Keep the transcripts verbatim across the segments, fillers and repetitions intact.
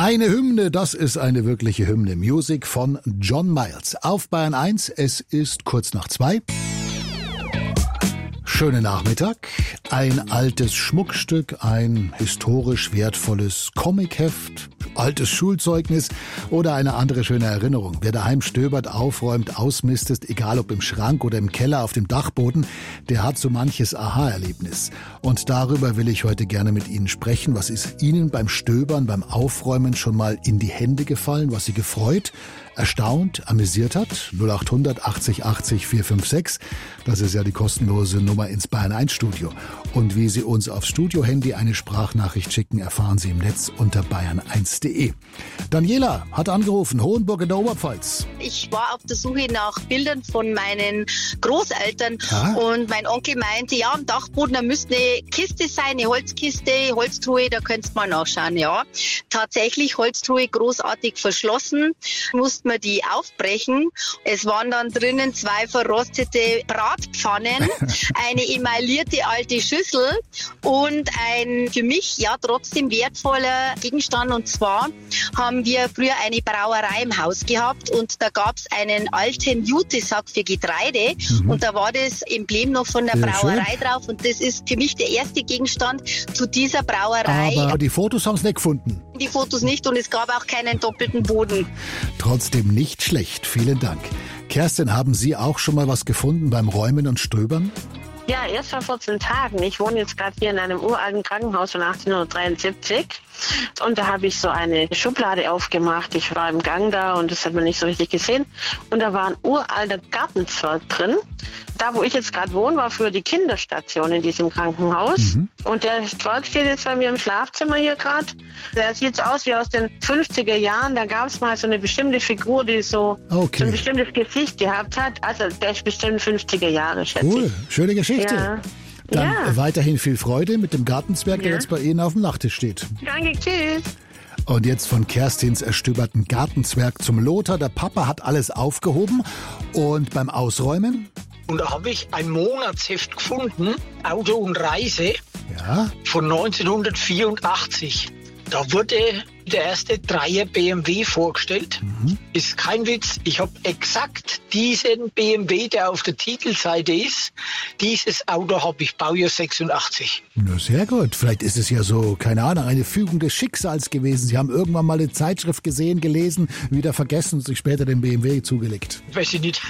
Eine Hymne, das ist eine wirkliche Hymne. Music von John Miles. Auf Bayern eins, es ist kurz nach zwei. Schönen Nachmittag. Ein altes Schmuckstück, ein historisch wertvolles Comicheft, altes Schulzeugnis oder eine andere schöne Erinnerung. Wer daheim stöbert, aufräumt, ausmistet, egal ob im Schrank oder im Keller, auf dem Dachboden, der hat so manches Aha-Erlebnis. Und darüber will ich heute gerne mit Ihnen sprechen. Was ist Ihnen beim Stöbern, beim Aufräumen schon mal in die Hände gefallen, was Sie gefreut, erstaunt, amüsiert hat? null acht hundert achtzig achtzig vier fünf sechs. Das ist ja die kostenlose Nummer ins Bayern eins Studio. Und wie Sie uns aufs Studio-Handy eine Sprachnachricht schicken, erfahren Sie im Netz unter bayern eins punkt de. Daniela hat angerufen, Hohenburg in der Oberpfalz. Ich war auf der Suche nach Bildern von meinen Großeltern ja? und mein Onkel meinte, ja, am Dachboden, da müsste eine Kiste sein, eine Holzkiste, Holztruhe, da könntest du mal nachschauen, ja. Tatsächlich, Holztruhe großartig verschlossen, musste man die aufbrechen. Es waren dann drinnen zwei verrostete Bratpfannen, eine emaillierte alte Schüssel und ein für mich ja trotzdem wertvoller Gegenstand. Und zwar haben wir früher eine Brauerei im Haus gehabt und da gab es einen alten Jutesack für Getreide mhm. und da war das Emblem noch von der ja, Brauerei schön. drauf und das ist für mich der erste Gegenstand zu dieser Brauerei. Aber die Fotos haben es nicht gefunden. Die Fotos nicht und es gab auch keinen doppelten Boden. Trotzdem nicht schlecht, vielen Dank. Kerstin, haben Sie auch schon mal was gefunden beim Räumen und Stöbern? Ja, erst vor vierzehn Tagen. Ich wohne jetzt gerade hier in einem uralten Krankenhaus von achtzehnhundertdreiundsiebzig und da habe ich so eine Schublade aufgemacht. Ich war im Gang da und das hat man nicht so richtig gesehen und da war ein uralter Gartenzwerg drin. Da, wo ich jetzt gerade wohne, war früher die Kinderstation in diesem Krankenhaus. Mhm. Und der Zwerg steht jetzt bei mir im Schlafzimmer hier gerade. Der sieht so aus wie aus den fünfziger Jahren. Da gab es mal so eine bestimmte Figur, die so, okay. so ein bestimmtes Gesicht gehabt hat. Also der ist bestimmt fünfziger Jahre, schätze cool. ich. Schöne Geschichte. Ja. Dann ja. weiterhin viel Freude mit dem Gartenzwerg, der ja. jetzt bei Ihnen auf dem Nachttisch steht. Danke, tschüss. Und jetzt von Kerstins erstöberten Gartenzwerg zum Lothar. Der Papa hat alles aufgehoben und beim Ausräumen? Und da habe ich ein Monatsheft gefunden, Auto und Reise, ja? von neunzehnhundertvierundachtzig. Da wurde der erste Dreier B M W vorgestellt. Mhm. Ist kein Witz. Ich habe exakt diesen B M W, der auf der Titelseite ist. Dieses Auto habe ich Baujahr sechsundachtzig. Na, sehr gut. Vielleicht ist es ja so, keine Ahnung, eine Fügung des Schicksals gewesen. Sie haben irgendwann mal eine Zeitschrift gesehen, gelesen, wieder vergessen und sich später den B M W zugelegt. Weiß ich nicht.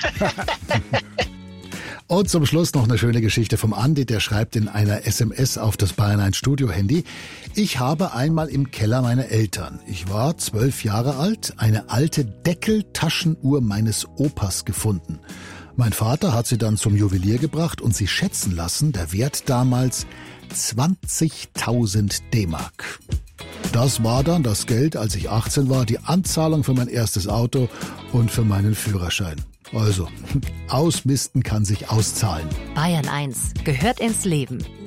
Und zum Schluss noch eine schöne Geschichte vom Andi, der schreibt in einer S M S auf das Bayern eins Studio-Handy. Ich habe einmal im Keller meiner Eltern, ich war zwölf Jahre alt, eine alte Deckeltaschenuhr meines Opas gefunden. Mein Vater hat sie dann zum Juwelier gebracht und sie schätzen lassen, der Wert damals zwanzigtausend D-Mark. Das war dann das Geld, als ich achtzehn war, die Anzahlung für mein erstes Auto und für meinen Führerschein. Also, ausmisten kann sich auszahlen. Bayern eins gehört ins Leben.